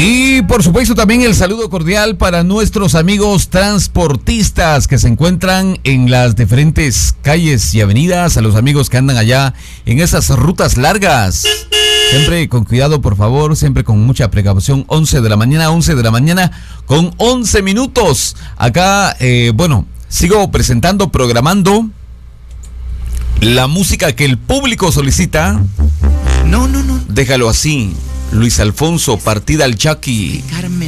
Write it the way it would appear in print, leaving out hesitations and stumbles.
Y por supuesto también el saludo cordial para nuestros amigos transportistas que se encuentran en las diferentes calles y avenidas, a los amigos que andan allá en esas rutas largas. Siempre con cuidado, por favor, siempre con mucha precaución. 11 de la mañana con 11 minutos. Acá, sigo presentando, programando la música que el público solicita. No. Déjalo así. Luis Alfonso, Partida al Chucky.